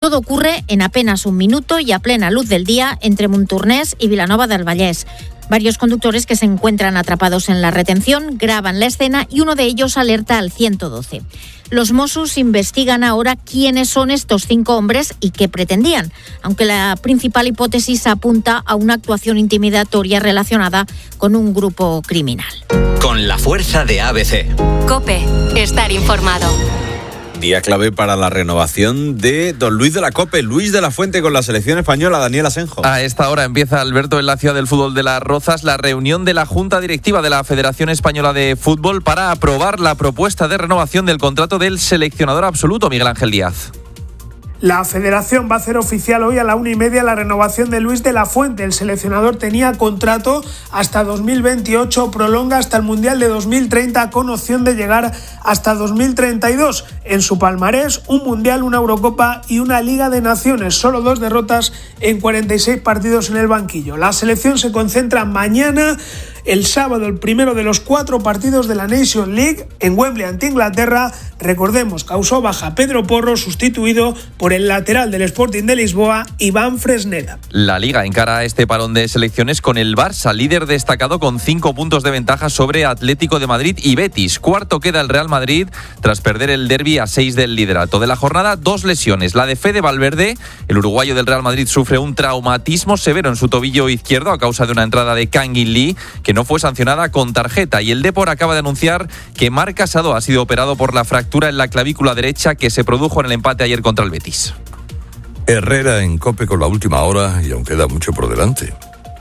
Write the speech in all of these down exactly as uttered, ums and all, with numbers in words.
Todo ocurre en apenas un minuto y a plena luz del día entre Montornès y Vilanova del Vallès. Varios conductores que se encuentran atrapados en la retención graban la escena y uno de ellos alerta al ciento doce. Los Mossos investigan ahora quiénes son estos cinco hombres y qué pretendían, aunque la principal hipótesis apunta a una actuación intimidatoria relacionada con un grupo criminal. Con la fuerza de A B C. COPE. Estar informado. Día clave para la renovación de don Luis de la COPE, Luis de la Fuente con la selección española, Daniel Asenjo. A esta hora empieza, Alberto, en la ciudad del fútbol de Las Rozas, la reunión de la Junta Directiva de la Federación Española de Fútbol para aprobar la propuesta de renovación del contrato del seleccionador absoluto, Miguel Ángel Díaz. La federación va a hacer oficial hoy a la una y media la renovación de Luis de la Fuente. El seleccionador tenía contrato hasta dos mil veintiocho, prolonga hasta el Mundial de dos mil treinta con opción de llegar hasta dos mil treinta y dos. En su palmarés, un Mundial, una Eurocopa y una Liga de Naciones. Solo dos derrotas en cuarenta y seis partidos en el banquillo. La selección se concentra mañana, el sábado, el primero de los cuatro partidos de la Nations League en Wembley ante Inglaterra. Recordemos, causó baja Pedro Porro, sustituido por el lateral del Sporting de Lisboa, Iván Fresneda. La Liga encara este parón de selecciones con el Barça, líder destacado con cinco puntos de ventaja sobre Atlético de Madrid y Betis. Cuarto queda el Real Madrid tras perder el derbi a seis del liderato. De la jornada, dos lesiones. La de Fede Valverde, el uruguayo del Real Madrid, sufre un traumatismo severo en su tobillo izquierdo a causa de una entrada de Kangin Lee, que no fue sancionada con tarjeta. Y el Depor acaba de anunciar que Marc Casado ha sido operado por la fractura en la clavícula derecha que se produjo en el empate ayer contra el Betis. Herrera en COPE con la última hora y aún queda mucho por delante.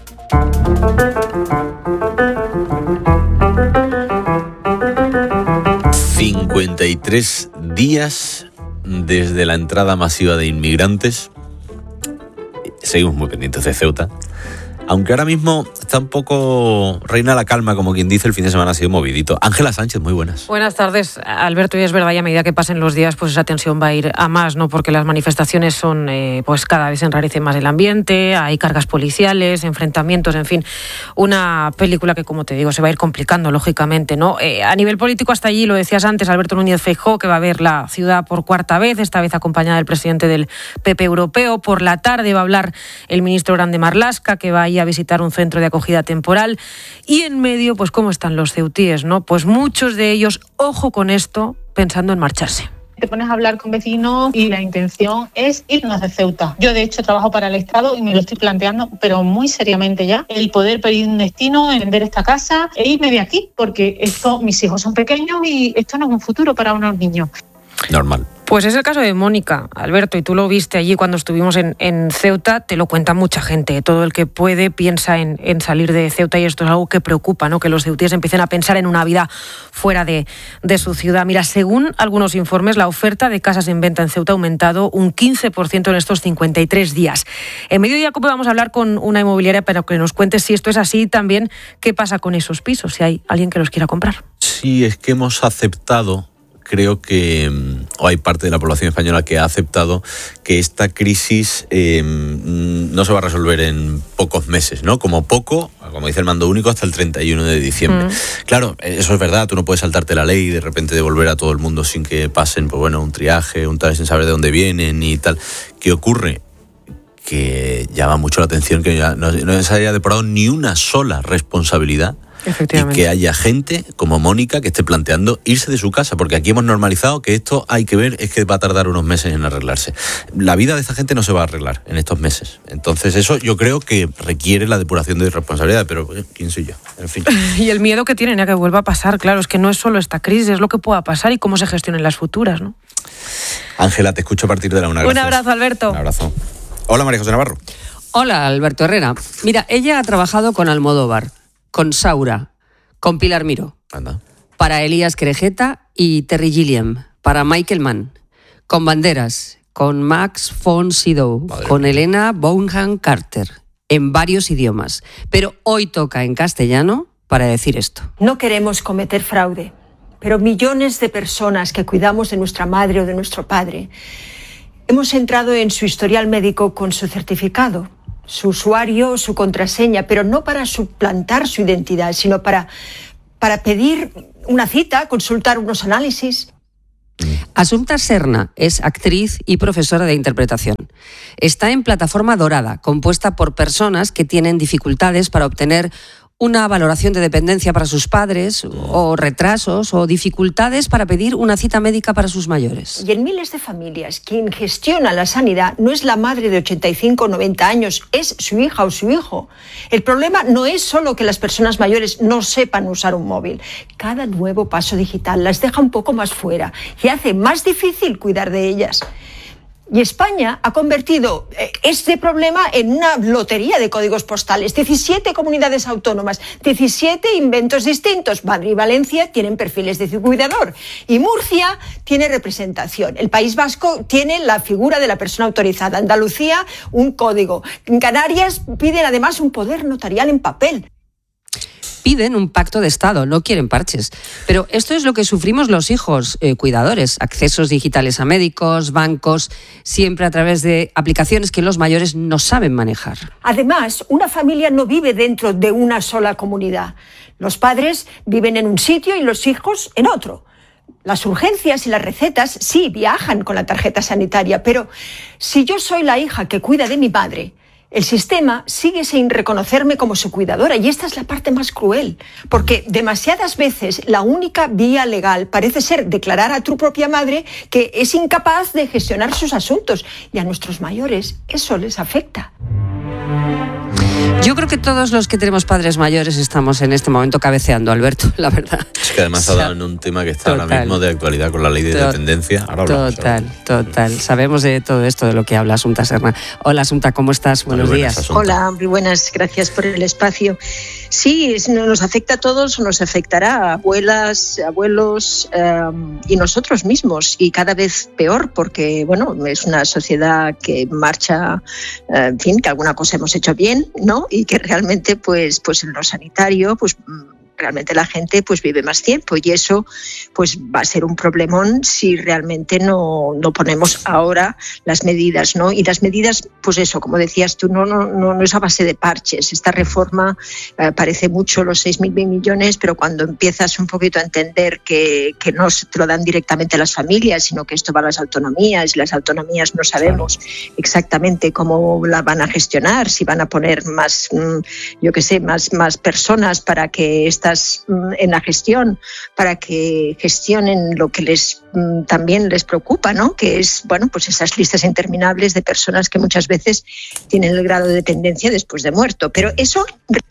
cincuenta y tres días desde la entrada masiva de inmigrantes. Seguimos muy pendientes de Ceuta. Aunque ahora mismo está un poco reina la calma, como quien dice, el fin de semana ha sido movidito. Ángela Sánchez, muy buenas. Buenas tardes, Alberto, y es verdad, y a medida que pasen los días, pues esa tensión va a ir a más, ¿no? Porque las manifestaciones son, eh, pues cada vez se enrarece más el ambiente, hay cargas policiales, enfrentamientos, en fin, una película que, como te digo, se va a ir complicando, lógicamente, ¿no? Eh, a nivel político, hasta allí, lo decías antes, Alberto Núñez Feijóo, que va a ver la ciudad por cuarta vez, esta vez acompañada del presidente del P P europeo. Por la tarde va a hablar el ministro Grande Marlaska, que va a ir a visitar un centro de acogida temporal. Y en medio, pues cómo están los ceutíes, ¿no? Pues muchos de ellos, ojo con esto, pensando en marcharse. Te pones a hablar con vecinos y la intención es irnos de Ceuta. Yo, de hecho, trabajo para el Estado y me lo estoy planteando, pero muy seriamente ya, el poder pedir un destino, vender esta casa e irme de aquí, porque esto, mis hijos son pequeños y esto no es un futuro para unos niños. Normal. Pues es el caso de Mónica, Alberto, y tú lo viste allí cuando estuvimos en, en Ceuta, te lo cuenta mucha gente. Todo el que puede piensa en, en salir de Ceuta y esto es algo que preocupa, ¿no? Que los ceutíes empiecen a pensar en una vida fuera de, de su ciudad. Mira, según algunos informes, la oferta de casas en venta en Ceuta ha aumentado un quince por ciento en estos cincuenta y tres días. En Mediodía Cope vamos a hablar con una inmobiliaria para que nos cuente si esto es así y también qué pasa con esos pisos, si hay alguien que los quiera comprar. Sí, es que hemos aceptado... Creo que o hay parte de la población española que ha aceptado que esta crisis eh, no se va a resolver en pocos meses, ¿no? Como poco, como dice el mando único, hasta el treinta y uno de diciembre. Mm. Claro, eso es verdad, tú no puedes saltarte la ley y de repente devolver a todo el mundo sin que pasen, pues bueno, un triaje, un tal, sin saber de dónde vienen y tal. ¿Qué ocurre? Que llama mucho la atención que ya no, no se haya depurado ni una sola responsabilidad. Y que haya gente como Mónica que esté planteando irse de su casa, porque aquí hemos normalizado que esto hay que ver, es que va a tardar unos meses en arreglarse. La vida de esta gente no se va a arreglar en estos meses. Entonces eso yo creo que requiere la depuración de responsabilidad, pero ¿quién soy yo? En fin. Y el miedo que tienen a que vuelva a pasar, claro, es que no es solo esta crisis, es lo que pueda pasar y cómo se gestionen las futuras, ¿no? Ángela, te escucho a partir de la una. Un abrazo, Alberto. Un abrazo. Hola, María José Navarro. Hola, Alberto Herrera. Mira, ella ha trabajado con Almodóvar, con Saura, con Pilar Miró, Anda. para Elías Querejeta y Terry Gilliam, para Michael Mann, con Banderas, con Max von Sydow, Madre con mía. Elena Bonham Carter, en varios idiomas. Pero hoy toca en castellano para decir esto. No queremos cometer fraude, pero millones de personas que cuidamos de nuestra madre o de nuestro padre hemos entrado en su historial médico con su certificado, su usuario, su contraseña, pero no para suplantar su identidad, sino para, para pedir una cita, consultar unos análisis. Assumpta Serna es actriz y profesora de interpretación. Está en Plataforma Dorada, compuesta por personas que tienen dificultades para obtener una valoración de dependencia para sus padres, o retrasos, o dificultades para pedir una cita médica para sus mayores. Y en miles de familias, quien gestiona la sanidad no es la madre de ochenta y cinco o noventa años, es su hija o su hijo. El problema no es solo que las personas mayores no sepan usar un móvil. Cada nuevo paso digital las deja un poco más fuera y hace más difícil cuidar de ellas. Y España ha convertido este problema en una lotería de códigos postales. diecisiete comunidades autónomas, diecisiete inventos distintos. Madrid y Valencia tienen perfiles de cuidador. Y Murcia tiene representación. El País Vasco tiene la figura de la persona autorizada. Andalucía, un código. En Canarias piden además un poder notarial en papel. Piden un pacto de Estado, no quieren parches. Pero esto es lo que sufrimos los hijos eh, cuidadores. Accesos digitales a médicos, bancos, siempre a través de aplicaciones que los mayores no saben manejar. Además, una familia no vive dentro de una sola comunidad. Los padres viven en un sitio y los hijos en otro. Las urgencias y las recetas sí viajan con la tarjeta sanitaria, pero si yo soy la hija que cuida de mi madre, el sistema sigue sin reconocerme como su cuidadora, y esta es la parte más cruel, porque demasiadas veces la única vía legal parece ser declarar a tu propia madre que es incapaz de gestionar sus asuntos, y a nuestros mayores eso les afecta. Yo creo que todos los que tenemos padres mayores estamos en este momento cabeceando, Alberto, la verdad. Es que además ha dado en un tema que está total, ahora mismo de actualidad con la ley de to- dependencia. Ahora hablamos, total, ahora. total. Sabemos de todo esto de lo que habla Assumpta Serna. Hola, Assumpta, ¿cómo estás? Buenos buenas, días. Assumpta. Hola, muy buenas, gracias por el espacio. Sí, nos afecta a todos, nos afectará a abuelas, abuelos eh, y nosotros mismos, y cada vez peor, porque bueno, es una sociedad que marcha, eh, en fin, que alguna cosa hemos hecho bien, ¿no? Y que realmente, pues, pues en lo sanitario, pues realmente la gente pues vive más tiempo, y eso pues va a ser un problemón si realmente no, no ponemos ahora las medidas, ¿no? Y las medidas, pues eso, como decías tú, no, no, no, no es a base de parches. Esta reforma eh, parece mucho, los seis mil millones, pero cuando empiezas un poquito a entender que, que no te lo dan directamente las familias, sino que esto va a las autonomías, y las autonomías no sabemos exactamente cómo la van a gestionar, si van a poner más, yo qué sé, más, más personas para que esta en la gestión, para que gestionen lo que les también les preocupa, ¿no? Que es, bueno, pues esas listas interminables de personas que muchas veces tienen el grado de dependencia después de muerto. Pero eso...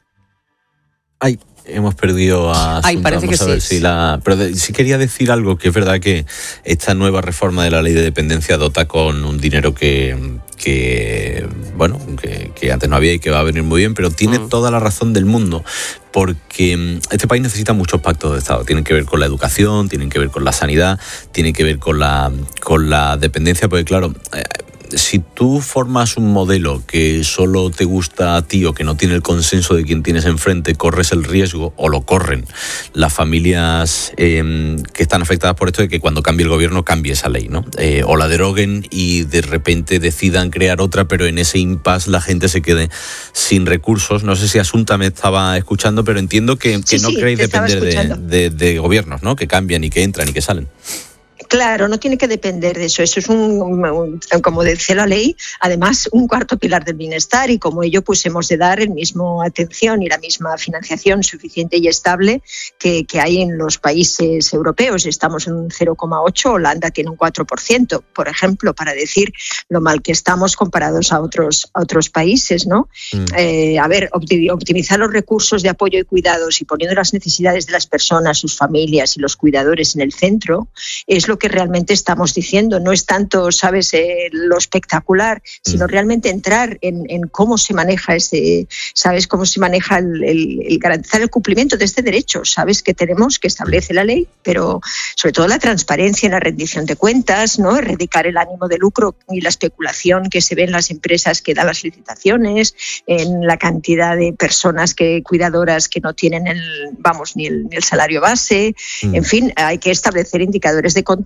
Ay, hemos perdido a Assumpta. Ay, parece Vamos que a ver sí. si la... Pero de, sí quería decir algo, que es verdad que esta nueva reforma de la ley de dependencia dota con un dinero que... que bueno, que, que antes no había y que va a venir muy bien, pero tiene mm. toda la razón del mundo, porque este país necesita muchos pactos de Estado. Tienen que ver con la educación, tienen que ver con la sanidad, tienen que ver con la, con la dependencia, porque claro, eh, si tú formas un modelo que solo te gusta a ti o que no tiene el consenso de quien tienes enfrente, corres el riesgo, o lo corren las familias eh, que están afectadas por esto, de que cuando cambie el gobierno cambie esa ley, ¿no? Eh, o la deroguen y de repente decidan crear otra, pero en ese impasse la gente se quede sin recursos. No sé si Assumpta me estaba escuchando, pero entiendo que, que sí, no sí, queréis depender de, de, de gobiernos, ¿no? Que cambian y que entran y que salen. Claro, no tiene que depender de eso. Eso es, un, un, como dice la ley, además un cuarto pilar del bienestar, y como ello pues hemos de dar el mismo atención y la misma financiación suficiente y estable que, que hay en los países europeos. Estamos en un cero coma ocho, Holanda tiene un cuatro por ciento, por ejemplo, para decir lo mal que estamos comparados a otros, a otros países, ¿no? Mm. Eh, a ver, optimizar los recursos de apoyo y cuidados y poniendo las necesidades de las personas, sus familias y los cuidadores en el centro es lo que realmente estamos diciendo. No es tanto, sabes, eh, lo espectacular, sino realmente entrar en, en cómo se maneja ese, sabes, cómo se maneja el, el, el garantizar el cumplimiento de este derecho, sabes, que tenemos, que establece la ley, pero sobre todo la transparencia en la rendición de cuentas, ¿no? Erradicar el ánimo de lucro y la especulación que se ve en las empresas que dan las licitaciones, en la cantidad de personas que cuidadoras que no tienen el, vamos, ni el, ni el salario base. Mm. En fin, hay que establecer indicadores de control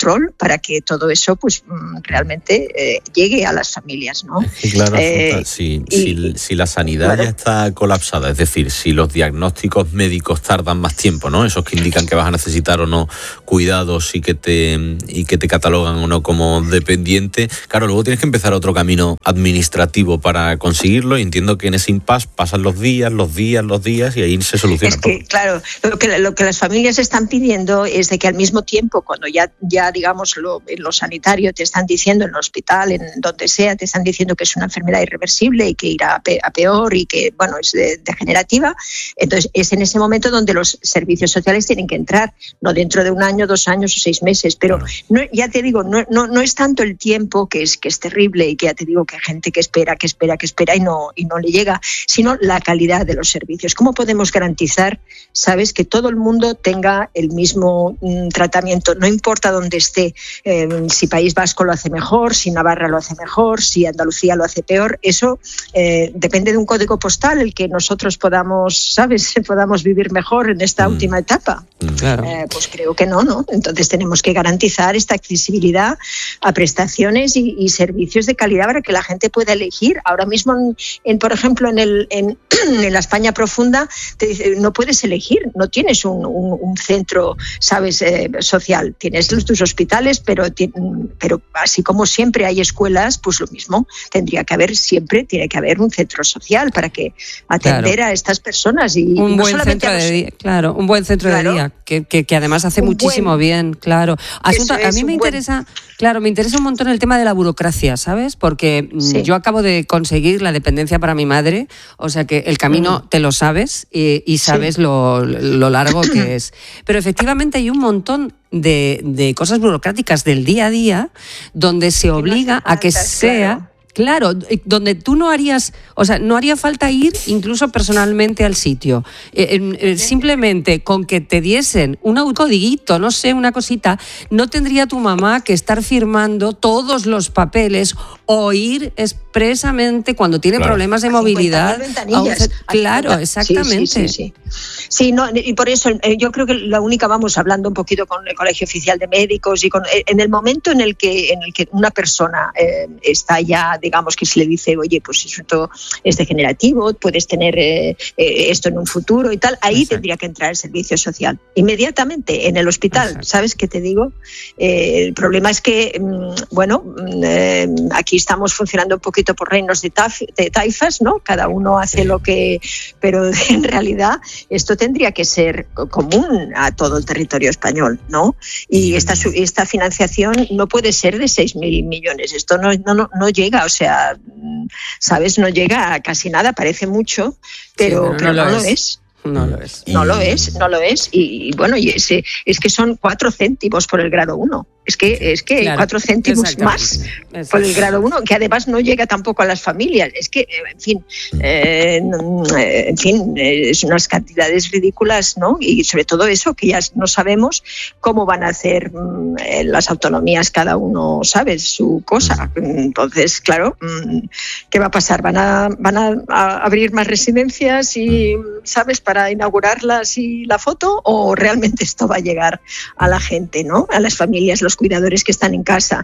control para que todo eso pues realmente eh, llegue a las familias, ¿no? Sí, claro, eh, si, y, si, si la sanidad claro. ya está colapsada, es decir, si los diagnósticos médicos tardan más tiempo, ¿no? Esos que indican que vas a necesitar o no cuidados y que te y que te catalogan o no como dependiente, claro, luego tienes que empezar otro camino administrativo para conseguirlo, y entiendo que en ese impasse pasan los días, los días, los días y ahí se soluciona. Es que, todo. claro, lo que, lo que las familias están pidiendo es de que al mismo tiempo, cuando ya, ya digamos, lo, en lo sanitario te están diciendo, en el hospital, en donde sea, te están diciendo que es una enfermedad irreversible y que irá a, pe, a peor y que, bueno, es de, degenerativa, entonces es en ese momento donde los servicios sociales tienen que entrar, no dentro de un año, dos años o seis meses, pero claro. no, ya te digo, no, no, no es tanto el tiempo, que es, que es terrible, y que ya te digo que hay gente que espera, que espera, que espera y no, y no le llega, sino la calidad de los servicios. ¿Cómo podemos garantizar, sabes, que todo el mundo tenga el mismo mm, tratamiento, no importa dónde esté, eh, si País Vasco lo hace mejor, si Navarra lo hace mejor, si Andalucía lo hace peor? Eso eh, depende de un código postal el que nosotros podamos, sabes, podamos vivir mejor en esta mm. última etapa. Claro. Eh, pues creo que no, ¿no? Entonces tenemos que garantizar esta accesibilidad a prestaciones y, y servicios de calidad para que la gente pueda elegir. Ahora mismo, en, en por ejemplo, en, el, en, en la España profunda, te dice, no puedes elegir, no tienes un, un, un centro, sabes, eh, social. Tienes los, tus hospitales, pero, pero así como siempre hay escuelas, pues lo mismo. Tendría que haber siempre, tiene que haber un centro social para que atender claro. a estas personas. Y, un y no buen centro los... de día, claro, un buen centro claro. de día, que, que, que además hace un muchísimo buen... bien, claro. Asunta, a mí me interesa, buen... claro, me interesa un montón el tema de la burocracia, ¿sabes? Porque sí. yo acabo de conseguir la dependencia para mi madre, o sea que el camino mm. te lo sabes y, y sabes sí. lo, lo largo que es. Pero efectivamente hay un montón de, de cosas burocráticas del día a día donde se obliga no a que falta, sea... Claro. Claro, donde tú no harías, o sea, no haría falta ir incluso personalmente al sitio. Eh, eh, simplemente con que te diesen un codiguito, no sé, una cosita, no tendría tu mamá que estar firmando todos los papeles o ir expresamente cuando tiene claro. problemas de movilidad. Un, claro, exactamente. Sí, sí, sí, sí. sí no, y por eso eh, yo creo que la única, vamos hablando un poquito con el Colegio Oficial de Médicos y con eh, en el momento en el que en el que una persona eh, está ya, digamos, que se le dice, oye, pues esto es degenerativo, puedes tener eh, eh, esto en un futuro y tal, ahí Exacto. tendría que entrar el servicio social. Inmediatamente, en el hospital, Exacto. ¿sabes qué te digo? Eh, el problema es que, bueno, eh, aquí estamos funcionando un poquito por reinos de, taf, de taifas, ¿no? Cada uno hace lo que... Pero en realidad esto tendría que ser común a todo el territorio español, ¿no? Y esta, esta financiación no puede ser de seis mil millones, esto no, no, no llega, o sea, ¿sabes? No llega a casi nada, parece mucho, pero, sí, pero no, no lo es. es. No lo es. No lo es, no lo es. Y, y bueno, y ese, es que son cuatro céntimos por el grado uno. Es que, es que claro, cuatro céntimos más por el grado uno, que además no llega tampoco a las familias. Es que, en fin, eh, en fin, es unas cantidades ridículas, ¿no? Y sobre todo eso, que ya no sabemos cómo van a hacer eh, las autonomías, cada uno sabe su cosa. Entonces, claro, ¿qué va a pasar? ¿Van a, van a, a abrir más residencias y, sabes, para inaugurarlas y la foto? ¿O realmente esto va a llegar a la gente, ¿no? A las familias, los cuidadores que están en casa.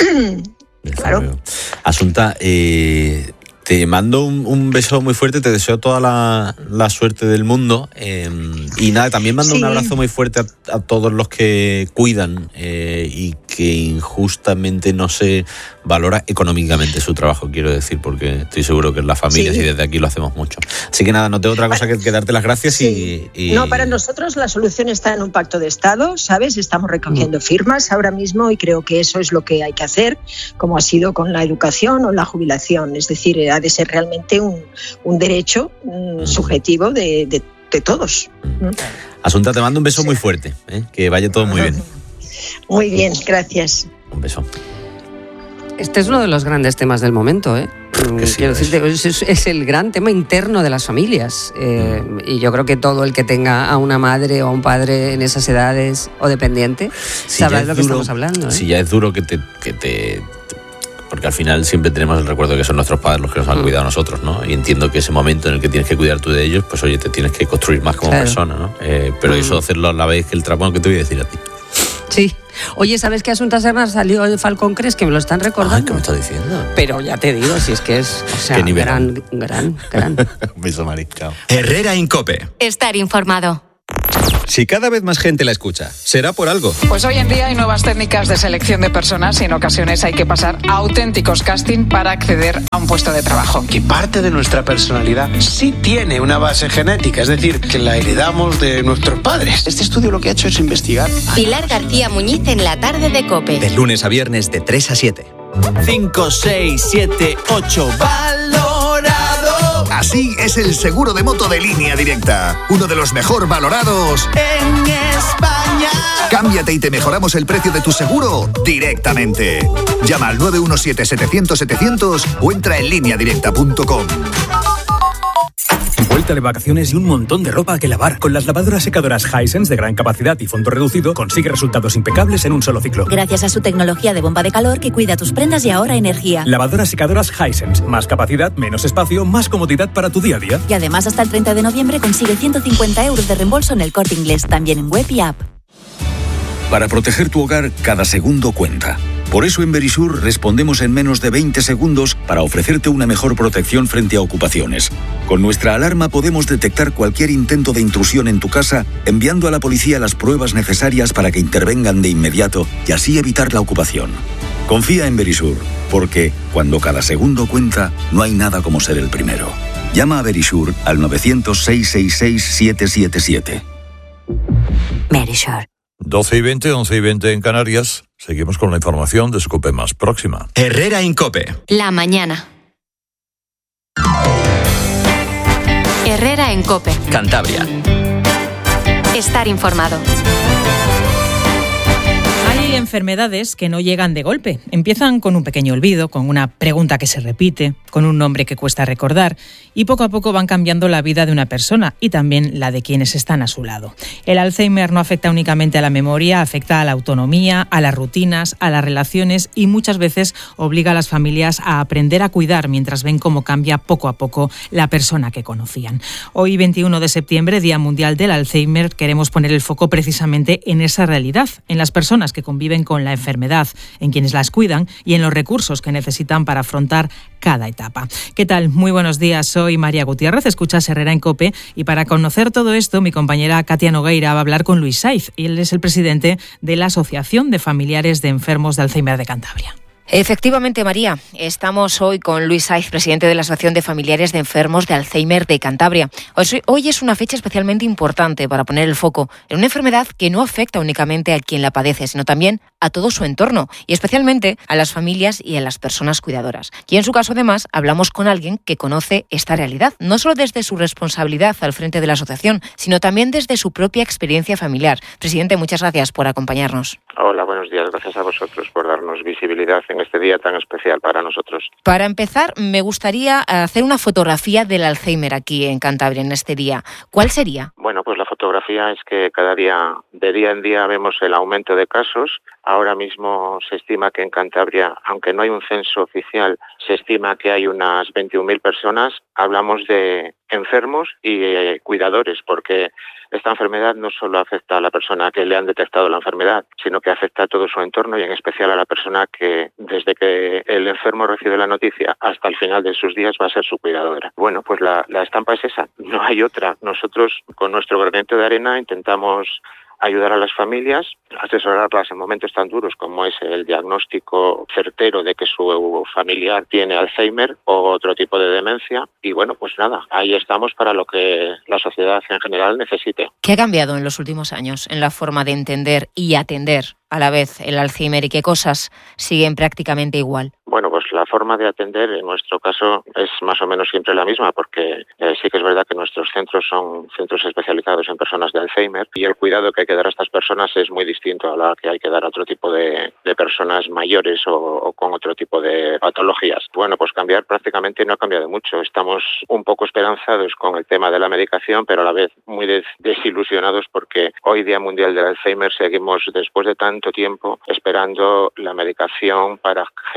Claro. Asunta, eh, te mando un, un beso muy fuerte, te deseo toda la, la suerte del mundo eh, y nada, también mando sí. un abrazo muy fuerte a, a todos los que cuidan eh, y que injustamente no se valora económicamente su trabajo, quiero decir, porque estoy seguro que en las familias sí. y desde aquí lo hacemos mucho. Así que nada, no tengo otra cosa que, que darte las gracias sí. y, y... No, para nosotros la solución está en un pacto de Estado, ¿sabes? Estamos recogiendo mm. firmas ahora mismo y creo que eso es lo que hay que hacer, como ha sido con la educación o la jubilación, es decir, ha de ser realmente un, un derecho un subjetivo de, de, de todos. Mm. Asunta, te mando un beso sí. muy fuerte, ¿eh? Que vaya todo muy bien. Muy bien, gracias. Un beso. Este es uno de los grandes temas del momento, ¿eh? Sí, Quiero decirte, es. Es, es el gran tema interno de las familias. Eh, mm. Y yo creo que todo el que tenga a una madre o a un padre en esas edades o dependiente si sabrá de lo duro, que estamos hablando. ¿eh? Si ya es duro que te, que te... Porque al final siempre tenemos el recuerdo de que son nuestros padres los que nos han mm. cuidado a nosotros, ¿no? Y entiendo que ese momento en el que tienes que cuidar tú de ellos, pues oye, te tienes que construir más como claro. persona, ¿no? Eh, pero mm. eso hacerlo a la vez que el trabajo que te voy a decir a ti. Sí. Oye, ¿sabes que Asunta Serna salió de Falcon Crest? Que me lo están recordando. Ay, ¿qué me estás diciendo? Pero ya te digo, si es que es, o sea, ¿Qué nivel? gran, gran, gran. Un beso, Mari. Chao. Herrera Incope. Estar informado. Si cada vez más gente la escucha, será por algo. Pues hoy en día hay nuevas técnicas de selección de personas y en ocasiones hay que pasar a auténticos casting para acceder a un puesto de trabajo. Que parte de nuestra personalidad sí tiene una base genética, es decir, que la heredamos de nuestros padres. Este estudio lo que ha hecho es investigar. Pilar García Muñiz en la tarde de COPE. De lunes a viernes de tres a siete. cinco, seis, siete, ocho. Valorado. Así es el seguro de moto de Línea Directa. Uno de los mejor valorados en España. Cámbiate y te mejoramos el precio de tu seguro directamente. Llama al nueve uno siete, setecientos, setecientos o entra en línea directa punto com. Vuelta de vacaciones y un montón de ropa que lavar. Con las lavadoras secadoras Hisense de gran capacidad y fondo reducido, consigue resultados impecables en un solo ciclo. Gracias a su tecnología de bomba de calor que cuida tus prendas y ahorra energía. Lavadoras secadoras Hisense. Más capacidad, menos espacio, más comodidad para tu día a día. Y además hasta el treinta de noviembre consigue ciento cincuenta euros de reembolso en El Corte Inglés, también en web y app. Para proteger tu hogar, cada segundo cuenta. Por eso en Verisur respondemos en menos de veinte segundos para ofrecerte una mejor protección frente a ocupaciones. Con nuestra alarma podemos detectar cualquier intento de intrusión en tu casa, enviando a la policía las pruebas necesarias para que intervengan de inmediato y así evitar la ocupación. Confía en Verisur, porque cuando cada segundo cuenta, no hay nada como ser el primero. Llama a Verisur al nueve cero cero, seis seis seis, siete siete siete. Verisur. doce y veinte, once y veinte en Canarias. Seguimos con la información de Scope más próxima. Herrera Incope. La mañana. Herrera en COPE. Cantabria. Estar informado. Hay enfermedades que no llegan de golpe. Empiezan con un pequeño olvido, con una pregunta que se repite, con un nombre que cuesta recordar y poco a poco van cambiando la vida de una persona y también la de quienes están a su lado. El Alzheimer no afecta únicamente a la memoria, afecta a la autonomía, a las rutinas, a las relaciones y muchas veces obliga a las familias a aprender a cuidar mientras ven cómo cambia poco a poco la persona que conocían. Hoy, veintiuno de septiembre, Día Mundial del Alzheimer, queremos poner el foco precisamente en esa realidad, en las personas que conviven con la enfermedad, en quienes las cuidan y en los recursos que necesitan para afrontar cada etapa. ¿Qué tal? Muy buenos días, soy María Gutiérrez, escuchas Herrera en COPE y para conocer todo esto mi compañera Katia Nogueira va a hablar con Luis Saiz. Él es el presidente de la Asociación de Familiares de Enfermos de Alzheimer de Cantabria. Efectivamente, María, estamos hoy con Luis Saiz, presidente de la Asociación de Familiares de Enfermos de Alzheimer de Cantabria. Hoy es una fecha especialmente importante para poner el foco en una enfermedad que no afecta únicamente a quien la padece, sino también a todo su entorno y especialmente a las familias y a las personas cuidadoras. Y en su caso, además, hablamos con alguien que conoce esta realidad, no solo desde su responsabilidad al frente de la asociación, sino también desde su propia experiencia familiar. Presidente, muchas gracias por acompañarnos. Hola, buenos días. Gracias a vosotros por darnos visibilidad en este día tan especial para nosotros. Para empezar, me gustaría hacer una fotografía del Alzheimer aquí en Cantabria en este día. ¿Cuál sería? Bueno, pues la fotografía es que cada día, de día en día, vemos el aumento de casos. Ahora mismo se estima que en Cantabria, aunque no hay un censo oficial, se estima que hay unas veintiún mil personas. Hablamos de enfermos y eh, cuidadores, porque esta enfermedad no solo afecta a la persona que le han detectado la enfermedad, sino que afecta a todo su entorno y en especial a la persona que desde que el enfermo recibe la noticia hasta el final de sus días va a ser su cuidadora. Bueno, pues la, la estampa es esa, no hay otra. Nosotros con nuestro granito de arena intentamos ayudar a las familias, asesorarlas en momentos tan duros como es el diagnóstico certero de que su familiar tiene Alzheimer o otro tipo de demencia. Y bueno, pues nada, ahí estamos para lo que la sociedad en general necesite. ¿Qué ha cambiado en los últimos años en la forma de entender y atender a la vez el Alzheimer y qué cosas siguen prácticamente igual? Bueno, pues la forma de atender en nuestro caso es más o menos siempre la misma, porque eh, sí que es verdad que nuestros centros son centros especializados en personas de Alzheimer y el cuidado que hay que dar a estas personas es muy distinto a la que hay que dar a otro tipo de, de personas mayores o, o con otro tipo de patologías. Bueno, pues cambiar prácticamente no ha cambiado mucho. Estamos un poco esperanzados con el tema de la medicación, pero a la vez muy des- desilusionados porque hoy Día Mundial del Alzheimer seguimos después de tanto tiempo esperando la medicación para gente en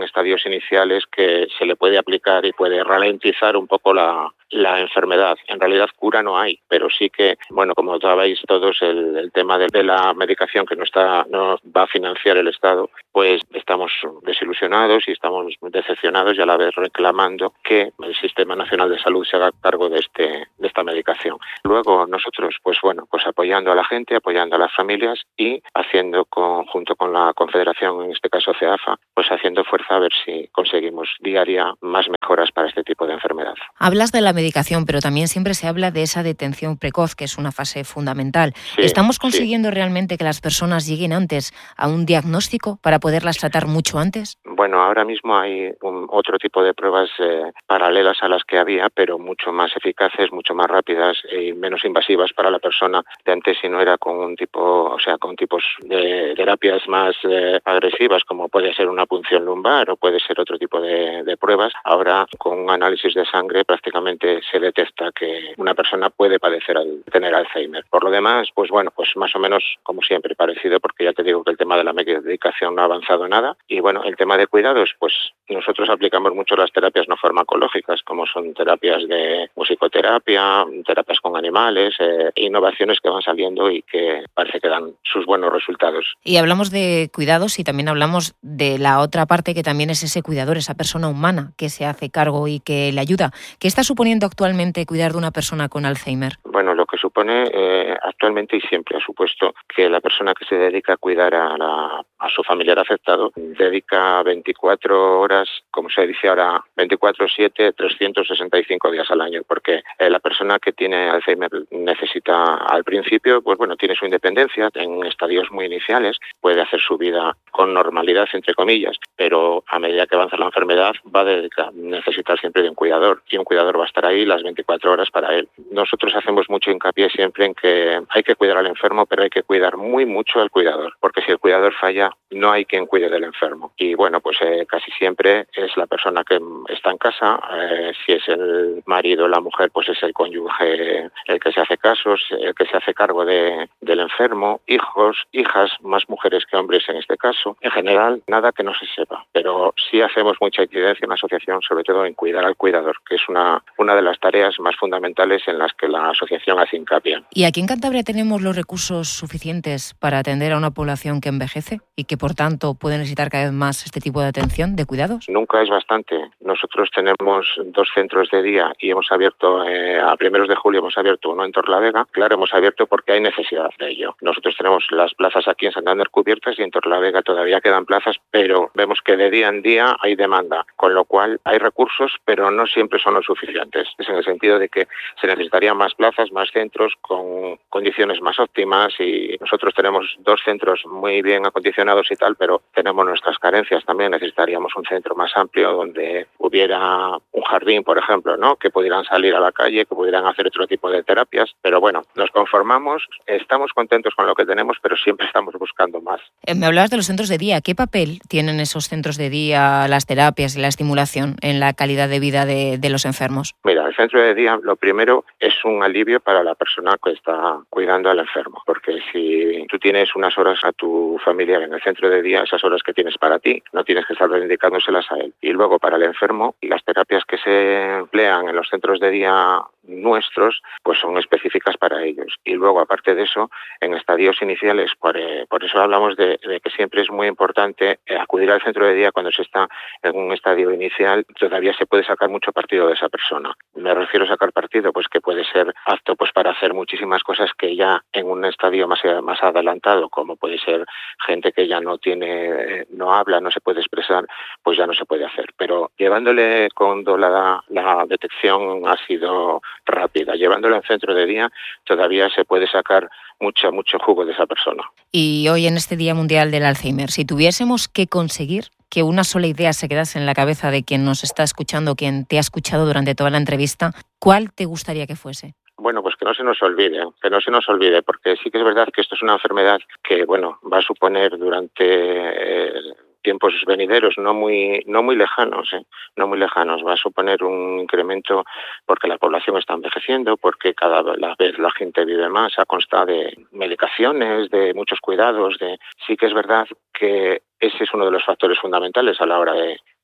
estadios iniciales que se le puede aplicar y puede ralentizar un poco la, la enfermedad. En realidad cura no hay, pero sí que, bueno, como sabéis todos, el, el tema de, de la medicación que no está no va a financiar el Estado, pues estamos desilusionados y estamos decepcionados y a la vez reclamando que el Sistema Nacional de Salud se haga cargo de este de esta medicación. Luego nosotros, pues bueno, pues apoyando a la gente, apoyando a las familias y haciendo con, junto con la Confederación, en este caso CEAFA, pues haciendo fuerza a ver si conseguimos día a día más mejoras para este tipo de enfermedad. Hablas de la medicación, pero también siempre se habla de esa detención precoz, que es una fase fundamental. Sí, ¿Estamos consiguiendo sí. realmente que las personas lleguen antes a un diagnóstico para poderlas tratar mucho antes? Bueno, ahora mismo hay un, otro tipo de pruebas eh, paralelas a las que había, pero mucho más eficaces, mucho más rápidas y menos invasivas para la persona. De antes, si no era con un tipo, o sea, con tipos de terapias más eh, agresivas, como puede ser una punción lumbar o puede ser otro tipo de, de pruebas, ahora con un análisis de sangre prácticamente se detecta que una persona puede padecer al tener Alzheimer. Por lo demás, pues bueno, pues más o menos como siempre, parecido, porque ya te digo que el tema de la medicación no ha avanzado nada. Y bueno, el tema de cuidados, pues nosotros aplicamos mucho las terapias no farmacológicas, como son terapias de musicoterapia, terapias con animales, eh, innovaciones que van saliendo y que parece que dan sus buenos resultados. Y hablamos de cuidados y también hablamos de la otra parte, que también es ese cuidador, esa persona humana que se hace cargo y que le ayuda. ¿Qué está suponiendo actualmente cuidar de una persona con Alzheimer? Bueno, lo que supone eh, actualmente y siempre ha supuesto que la persona que se dedica a cuidar a, la, a su familiar afectado dedica veinticuatro horas, como se dice ahora, veinticuatro siete, trescientos sesenta y cinco días al año, porque eh, la persona que tiene Alzheimer necesita, al principio, pues bueno, tiene su independencia en estadios muy iniciales, puede hacer su vida con normalidad, entre comillas, pero a medida que avanza la enfermedad va a dedicar, necesitar siempre de un cuidador, y un cuidador va a estar ahí las veinticuatro horas para él. Nosotros hacemos mucho hincapié siempre en que hay que cuidar al enfermo, pero hay que cuidar muy mucho al cuidador, porque si el cuidador falla, no hay quien cuide del enfermo. Y bueno, pues eh, casi siempre es la persona que está en casa, eh, si es el marido o la mujer, pues es el cónyuge el que se hace casos, el que se hace cargo de, del enfermo, hijos, hijas, más mujeres que hombres en este caso. En general, nada que no se sepa, pero sí hacemos mucha incidencia en la asociación, sobre todo en cuidar al cuidador, que es una, una de las tareas más fundamentales en las que la asociación hace hincapié. ¿Y aquí en Cantabria tenemos los recursos suficientes para atender a una población que envejece y que por tanto puede necesitar cada vez más este tipo de atención, de cuidados? Nunca es bastante. Nosotros tenemos dos centros de día y hemos abierto, eh, a primeros de julio hemos abierto uno en Torlavega. Claro, hemos abierto porque hay necesidad de ello. Nosotros tenemos las plazas aquí en Santander cubiertas y en Torlavega todavía quedan plazas, pero vemos que de día en día hay demanda, con lo cual hay recursos, pero no siempre son los suficientes. Es en el sentido de que se necesitarían más plazas, más centros con condiciones más óptimas, y nosotros tenemos dos centros muy bien acondicionados y tal, pero tenemos nuestras carencias también. Necesitaríamos un centro más amplio donde hubiera un jardín, por ejemplo, ¿no? Que pudieran salir a la calle, que pudieran hacer otro tipo de terapias, pero bueno, nos conformamos, estamos contentos con lo que tenemos, pero siempre estamos buscando más. Eh, me hablabas de los centros de día. ¿Qué papel tienen esos centros de día, las terapias y la estimulación en la calidad de vida de, de los enfermos? Mira, el centro de día, lo primero, es un alivio para la persona que está cuidando al enfermo, porque si tú tienes unas horas a tu familiar en el centro de día, esas horas que tienes para ti, no tienes que estar dedicándoselas a él. Y luego para el enfermo, las terapias que se emplean en los centros de día nuestros, pues son específicas para ellos. Y luego, aparte de eso, en estadios iniciales, por, eh, por eso hablamos de, de que siempre es muy importante eh, acudir al centro de día cuando se está en un estadio inicial. Todavía se puede sacar mucho partido de esa persona. Me refiero a sacar partido, pues que puede ser apto pues para hacer muchísimas cosas que ya en un estadio más, más adelantado, como puede ser gente que ya no tiene, no habla, no se puede expresar, pues ya no se puede hacer. Pero llevándole cuando la, la detección ha sido rápida, llevándolo en centro de día, todavía se puede sacar mucho, mucho jugo de esa persona. Y hoy, en este Día Mundial del Alzheimer, si tuviésemos que conseguir que una sola idea se quedase en la cabeza de quien nos está escuchando, quien te ha escuchado durante toda la entrevista, ¿cuál te gustaría que fuese? Bueno, pues que no se nos olvide, que no se nos olvide, porque sí que es verdad que esto es una enfermedad que, bueno, va a suponer durante eh, tiempos venideros no muy no muy lejanos, ¿eh? no muy lejanos, va a suponer un incremento porque la población está envejeciendo, porque cada vez la gente vive más a consta de medicaciones, de muchos cuidados, de sí que es verdad que ese es uno de los factores fundamentales a la hora de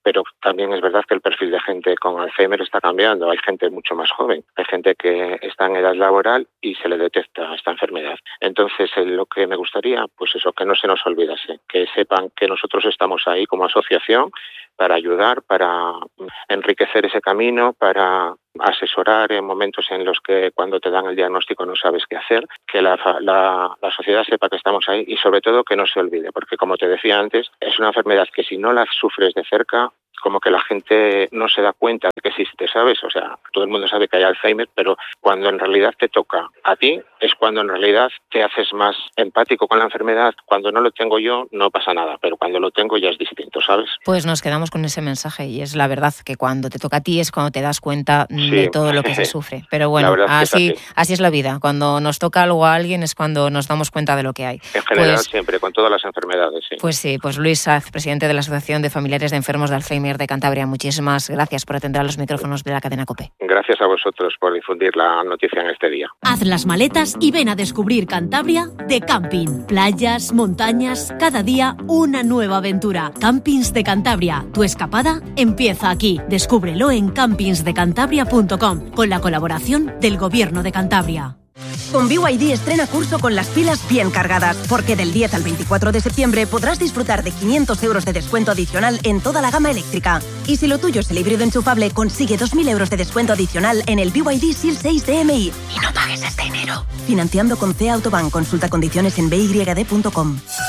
pero también es verdad que el perfil de gente con Alzheimer está cambiando. Hay gente mucho más joven, hay gente que está en edad laboral y se le detecta esta enfermedad. Entonces, lo que me gustaría, pues eso, que no se nos olvidase, que sepan que nosotros estamos ahí como asociación para ayudar, para enriquecer ese camino, para asesorar en momentos en los que cuando te dan el diagnóstico no sabes qué hacer, que la, la, la sociedad sepa que estamos ahí y sobre todo que no se olvide, porque como te decía antes, es una enfermedad que si no la sufres de cerca, como que la gente no se da cuenta de que existe, ¿sabes? O sea, todo el mundo sabe que hay Alzheimer, pero cuando en realidad te toca a ti, es cuando en realidad te haces más empático con la enfermedad. Cuando no lo tengo yo, no pasa nada, pero cuando lo tengo ya es distinto, ¿sabes? Pues nos quedamos con ese mensaje y es la verdad que cuando te toca a ti es cuando te das cuenta sí. de todo lo que se sufre. Pero bueno, así, es así. así es la vida. Cuando nos toca algo a alguien es cuando nos damos cuenta de lo que hay. En general pues, siempre, con todas las enfermedades, sí. Pues sí, pues Luis Saz, presidente de la Asociación de Familiares de Enfermos de Alzheimer de Cantabria, muchísimas gracias por atender a los micrófonos de la cadena COPE. Gracias a vosotros por difundir la noticia en este día. Haz las maletas y ven a descubrir Cantabria de camping. Playas, montañas, cada día una nueva aventura. Campings de Cantabria, tu escapada empieza aquí. Descúbrelo en campings de cantabria punto com con la colaboración del Gobierno de Cantabria. Con B Y D estrena curso con las pilas bien cargadas, porque del diez al veinticuatro de septiembre podrás disfrutar de quinientos euros de descuento adicional en toda la gama eléctrica. Y si lo tuyo es el híbrido enchufable, consigue dos mil euros de descuento adicional en el B Y D S I L seis D M I. Y no pagues este enero. Financiando con C E Autobank. Consulta condiciones en b y d punto com.